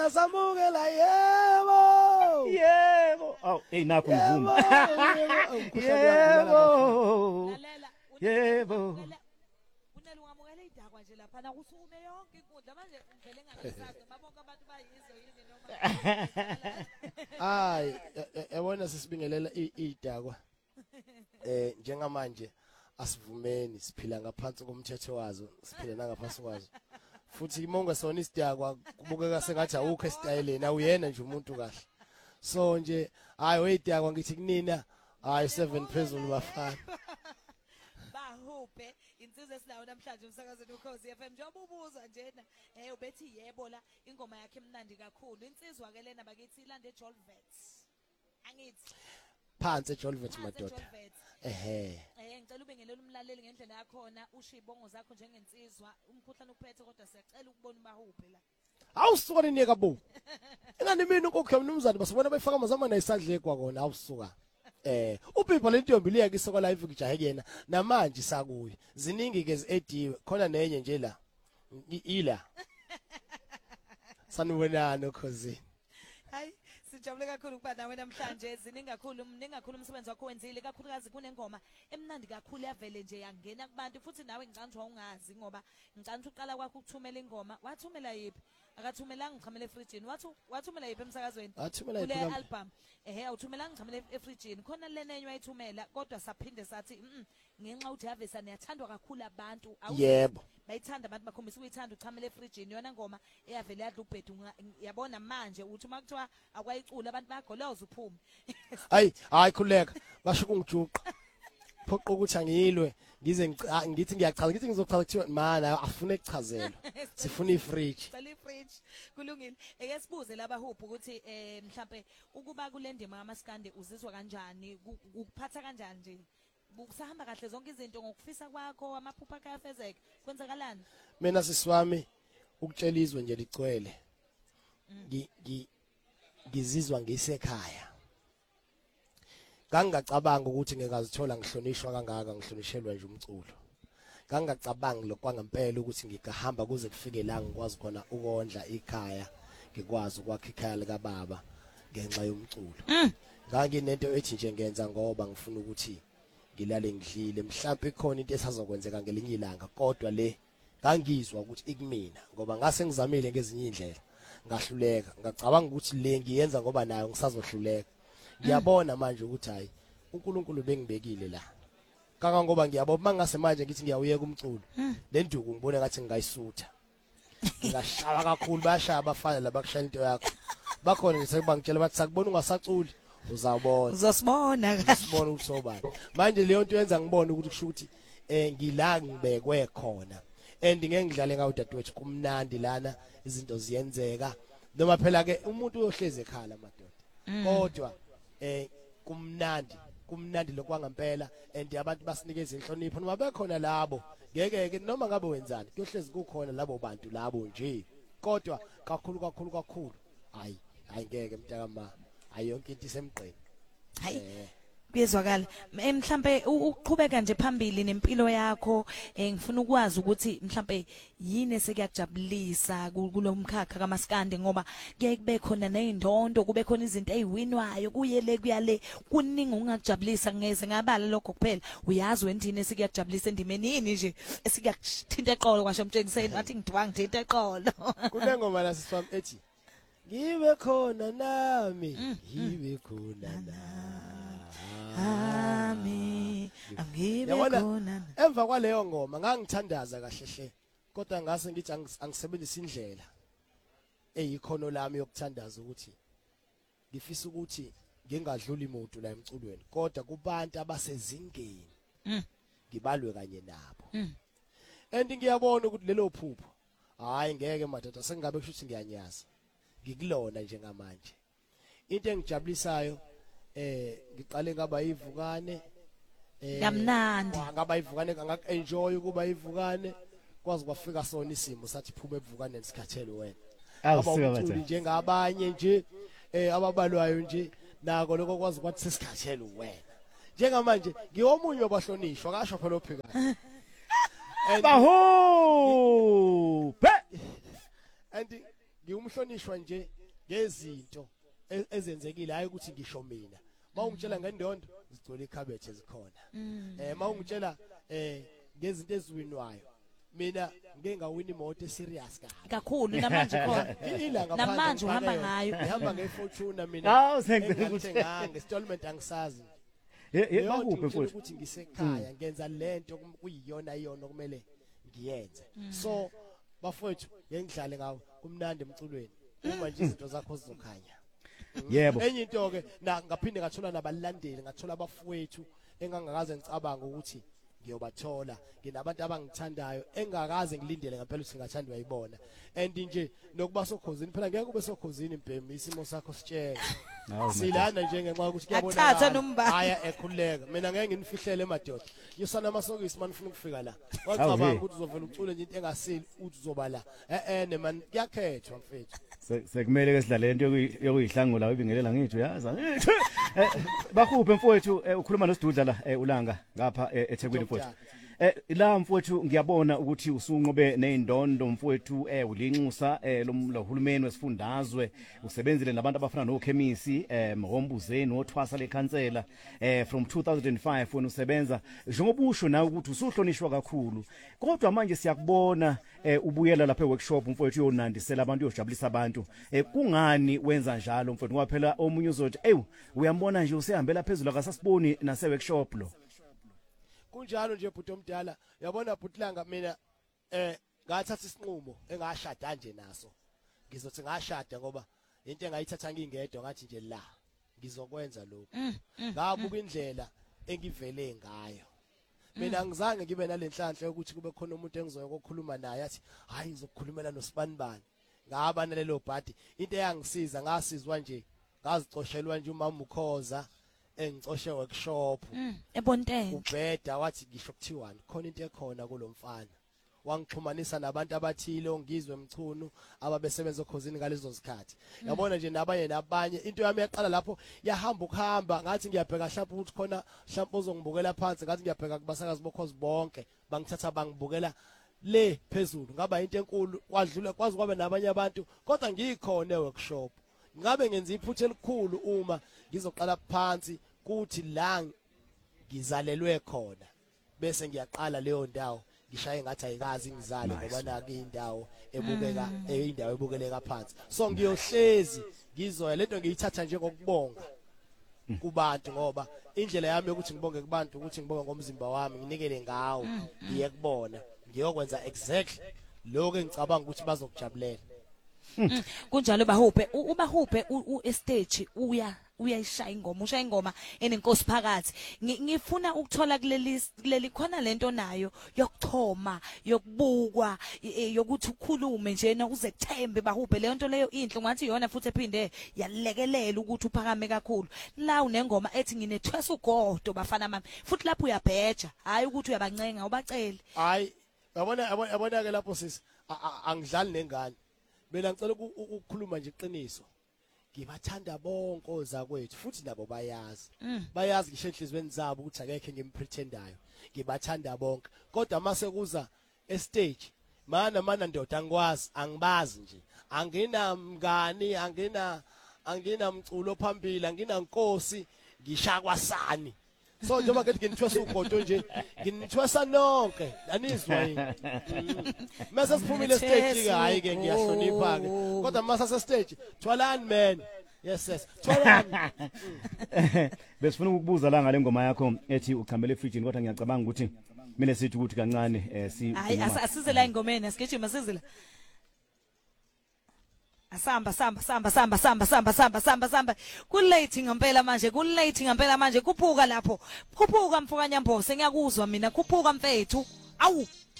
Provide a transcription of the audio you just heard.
Samukela yebo. Yebo. Aw, hey nakho ngivuma. Yebo. Yebo. Unele ungamukela idakwa nje lapha na kusukume yonke inkundla manje ngivele ngangisazi babonke abantu bayizo yini noma Hayi yabona sisibingelela idakwa njengamanje asivumeni siphila ngaphansi komthetho wazo siphila nangaphansi kwazo futhi imonga sona isidakwa kubukeka sengathi awukho esitayeleni awuyena nje umuntu kahle so nje hayi oyidakwa ngithi kunina hayi 7 phezulu bafana bahuphe insizwe esinayo namhlanje umsakazweni uKhosi FM njengoba ubuza njena ubethi yebo la ingoma yakhe emnandi kakhulu insizwa ke lena bakithi ilande Jolvet angithi phansi eJolvet madoda ngicela ubingelela umlaleli ngendlela yakhona ushibongo zakho njengensizwa umkhuhlane ukuphethe kodwa siyacela ukubona ubahuphe la awusuka ninika bo ingani mina ukukhe mnumzane basibona befaka amazama nayisandle kwakona awusuka uPipa lentombi liyake isoko live kujahe kuyena namanje sakuye ziningi ke ediwe khona nenye nje la ila sanibonana uKhosi hayi sijabule kakhulu ukuba nawe namhlanje ziningi kakhulu umsebenzi wakho wenzile kakhulukazi kunengoma emnandi kakhulu yavele nje yangena kubantu futhi nawe ngicanjwa ungazi ngoba ngicanjwa uqala kwakho ukuthumela ingoma wathumela yipi akathumelanga ngichamele efrijini wathumela yipi emsakazweni kule album awuthumelanga ngichamele efrijini khona lenenywe ayithumela kodwa saphinde sathi ngenxa uthi yavesa niyathandwa kakhulu abantu yebo bayithanda abantu bakhombisa uyithanda uchamele efrijini yona ngoma eyavele yadla ubhedu yabona manje uthi makuthiwa akwayicula abantu bayagoloza uphume hayi khuleka basho kungijuqa phoqa ukuthi angiyilwe ngize ngithi ngiyachaza ngithi ngizochaza kuthiwa mana afune ukuchazelwa sifuna ifridge cela ifridge kulungile eke sibuze labahuphi ukuthi mhlambe ukuba kule ndima yamaskande uzizwa kanjani ukuphatha kanjani nje busahamba kahle zonke izinto ngokufisa kwakho amaphupha kayafezeka kwenzakalani mina sisiwami ukutshela izwe nje licwele ngizizwa ngisekhaya ngangacabanga ukuthi ngekazithola ngihlonishwa kangaka ngihlonishelwa nje umculo ngangacabanga lokwangempela ukuthi ngigahamba kuze kufike la ngikwazi khona ukondla ikhaya ngikwazi ukwakha ikhaya lika baba ngenxa yomculo nganginento ethi nje ngenza ngoba ngifuna ukuthi ngilale ngidlile mhlawumbe khona into esazokwenzeka ngelinye ilanga kodwa le ngangizwa ukuthi ikumina ngoba ngase ngizamile ngezinye indlela ngahluleka ngacabanga ukuthi le ngiyenza ngoba nayo ngisazohluleka ngiyabona manje ukuthi hayi uNkulunkulu bengibekile la kanga ngoba ngiyabona mangase manje ngithi ngiyawuyeka umculo lenduku ngibone ngathi ngayisutha ngashaba kakhulu bayashaya abafana labakushaya into yakho bakhona nje bangitshela bathi sakubona ungasaculi uzawubona uzosibona sibona ukuthi sobani manje leyo nto yenza ngibone ukuthi kusho ukuthi ngila ngibekwe khona and ngeke ngidlale ngawo dadewethu kumnandi lana izinto ziyenzeka noma phela ke umuntu uyohleze ekhala madoda kodwa kumnandi lokwangempela and abantu basinikeza inhlonipho noma bekhona labo ngeke noma ngabe wenzani kuyohlezi kukhona labo bantu labo nje kodwa kakhulu hayi ngeke mntakama hayi yonke into isemgqeni hayi kuyezwakala mhlambe uqhubeka nje phambili nempilo yakho ngifuna ukwazi ukuthi mhlambe yini esekuyajabulisa kulomkhakha kaMaskandi ngoba kuye kube khona nezindondo kube khona izinto eziwinwayo kuyale kuningi ungakujabulisa ngeze ngabala lokho kuphela uyazi wendini esikuyajabulisa endimeni yini nje esikuyathinta eqolo kwasho mtshengiseni wathi ngidwa ngithinta eqolo kunengoma la siswami ethi ngibe khona nami ngibe khona nami angibe khona emva kwaleyo ngoma ngangithandaza kahle kodwa ngase ngithi angisebenzisa indlela eyikhono lami yokuthandaza ukuthi ngifisa ukuthi ngingadluli imoto la emculweni kodwa kubantu abasezingeni ngibalwe kanye nabo and ngiyabona ukuthi lelo phupho hayi ngeke madoda sengabe kusho ukuthi ngiyanyaza ngikulona njengamanje into engijabulisayo ngiqale ngaba yivukane kamnandi ngaba yivukane ngak-enjoy ukuba yivukane kwazi kwafika sona isimo sathi phuma evukane nesikhathelo wena awusika njengabanye nje ababalwayo nje nako lokho kwazi kwathi sesikhathelo wena njengamanje ngiwomunye wabahlonishwa kasho phela ophikayo baho and ngiyumhlonishwa nje ngezinto ezenzekile hayi ukuthi ngisho mina mawungitshela ngendondo zigcwele ikhabethe zikhona mawungitshela ngezinto eziwinwayo mina ngeke ngawina imoto eserious kakhulu namanje khona ilanga namanje uhamba ngayo ngihamba ngeFortuna mina Hawu sengicela ukuthi nge-installment angisazi bakuphi mfowethu ukuthi ngisekhaya ngenza lento kuyiyona kumele ngiyenze so bafowethu ngengidlale ngawo kumnandi emculweni uma nje izinto zakho zizokhanya yebo enye into ke ngaphinde ngathola nabalandeli ngathola abafowethu engangakaze ngicabanga ukuthi ngiyobathola nginabantu abangithandayo engakaze ngilindele ngempela ukuthi ngathandwa yibona and nje nokuba sokhosini phela ngeke ube sokhosini mbhemi isimo sakho sitshenge silana nje ngenxa ukuthi kuyabona haya ekhuleka mina ngeke nginifihlele emadoda yosana amasokisi manifuna ukufika la wacabanga ukuthi uzovela ucule nje into engasili uthi uzoba la man kuyakhethwa mfethu sekumele ke sidlale into yokuyihlangula ibingelela ngithu yaza bakuphi mfowethu ukhuluma noSidudla la ulanga ngapha eThekwini mfowethu la mfowethu ngiyabona ukuthi usunqobe nezindondo mfowethu ulinxusa lohulumeni wesifundazwe usebenzile nabantu abafana nokhemisi Mhombuzeni othwasa lekhansela from 2005 when usebenza njengoba usho nawe ukuthi usuhlonishwa kakhulu kodwa manje siyakubona ubuyela lapha eworkshop mfowethu uyonandisela abantu uyojabulisa abantu kungani wenza njalo mfowethu ngoba phela omunye uzothi uyambona nje usehambela phezulu akasasiboni nase workshop lo kunjalo nje bhuti omdala uyabona bhutlanga mina ngathatha isinqumo engashada nje naso ngizothi ngashada ngoba into engayithatha ngingedwa ngathi nje la ngizokwenza lokho ngabuka indlela engivele ngayo mina ngizange ngibe nalenhlanhla ukuthi kube khona umuntu engizoyokukhuluma naye athi hayi ngizokukhulumela noSibanibani ngaba nalelo bhadi into eyangisiza ngasizwa nje ngazicoshelwa nje uMama Ukhoza engicoshe workshop eBonteng ubheda wathi ngisho kuthiwani khona into ekhona kulomfana wangixhumanisa nabantu abathile ongizwe emchunu ababesebenza ekhosini ngalezo zikhathi yabona nje nabanye into yami yaqala lapho yahamba ukuhamba ngathi ngiyabheka mhlawumbe ukuthi khona mhlawumbe uzongibukela phansi ngathi ngiyabheka kubasakazi bokhozi bonke bangithatha bangibukela le phezulu ngaba into enkulu kwadlula kwazi kwabe nabanye abantu kodwa ngikhona eworkshop ngabe ngenza iphutha elikhulu uma ngizoqala phansi kuthi la ngizalelwe khona bese ngiyaqala leyo ndawo ngishaye ngathi ayikazi ngizale ngoba naki indawo ebukeka indawo ebukeleka phansi so ngiyohlezi ngizoya lento ngiyithatha nje ngokubonga kubantu ngoba indlela yami yokuthi ngibonge kubantu ukuthi ngibonge ngomzimba wami nginikele ngawo ngiye kubona ngiyokwenza exactly lokho engicabanga ukuthi bazokujabulela kunjalo ubahuphe estage uyayishaya ingoma ushaya ingoma enenkosi phakathi ngifuna ukuthola kuleli khona lento nayo yokuthoma yokubukwa yokuthi ukhulume nje uze kuthembe bahuphe leyo nto leyo inhle ngathi yona futhi ephinde yalekelela ukuthi uphakame kakhulu la unengoma ethi nginethwesa ugodo bafana mami futhi lapho uyabheja hayi ukuthi uyabancenga ubacele hayi yabona ke lapho sisi angidlali nengane mina ngicela ukukhuluma nje iqiniso ngibathanda bonke ozakwethu futhi nabo bayazi ngisho enhlizweni zabo ukuthi akekho ngimpretendayo ngibathanda bonke kodwa mase kuza estage mana ndoda angibazi nje anginamngani anginamculo phambili anginankosi ngishakwasani so njengoba ngithi nginithwesa ugodo nje nginithwesa nonke anizwa yini mase siphumile stage ke hayi ke ngiyahlonipha ke kodwa mase se stage thwalani man yes thwalani besifuna ukubuza la ngale ngoma yakho ethi uchamele efrijini kodwa ngiyacabanga ukuthi mina sithi ukuthi kancane hayi asize la ingomeni asigijima sizile Samba kulate ngempela manje kuphuka lapho kuphuka mfokanyambo sengiyakuzwa mina kuphuka mfethu awu